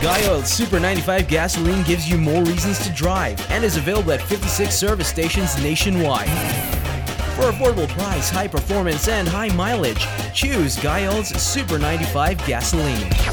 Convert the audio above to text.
Guy Oil Super 95 gasoline gives you more reasons to drive and is available at 56 service stations nationwide. For affordable price, high performance, and high mileage, choose Guy Oil's Super 95 gasoline.